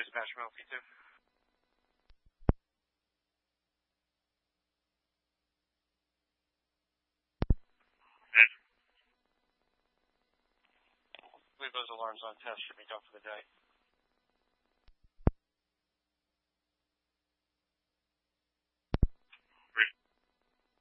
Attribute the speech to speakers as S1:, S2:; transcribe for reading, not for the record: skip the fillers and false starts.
S1: dispatch from LP2. I believe those alarms on test should be done for the day.